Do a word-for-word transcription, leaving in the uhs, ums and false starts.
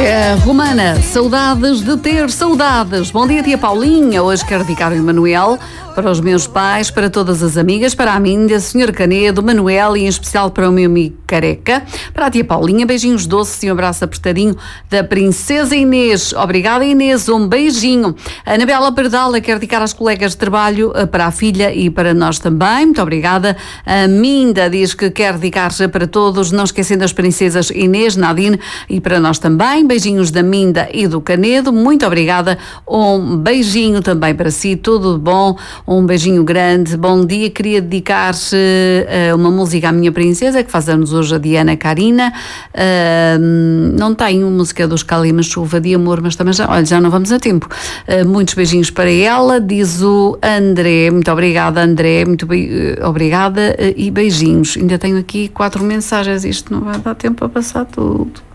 É, Romana, saudades de ter saudades. Bom dia, tia Paulinha. Hoje quero dedicar o Emanuel para os meus pais, para todas as amigas, para a mim, da senhora Canedo, Manuel e em especial para o meu amigo Careca, para a tia Paulinha, beijinhos doces e um abraço apertadinho da princesa Inês. Obrigada, Inês, um beijinho. A Anabela Perdala quer dedicar às colegas de trabalho, para a filha e para nós também. Muito obrigada. A Minda diz que quer dedicar-se para todos, não esquecendo as princesas Inês, Nadine e para nós também. Beijinhos da Minda e do Canedo. Muito obrigada. Um beijinho também para si. Tudo de bom. Um beijinho grande. Bom dia. Queria dedicar-se uh, uma música à minha princesa, que faz anos hoje, a Diana Carina. Uh, não tenho música dos Calima Chuva de Amor, mas também já, olha, já não vamos a tempo. Uh, muitos beijinhos para ela, diz o André. Muito obrigada, André. Muito be- uh, obrigada uh, e beijinhos. Ainda tenho aqui quatro mensagens. Isto não vai dar tempo para passar tudo.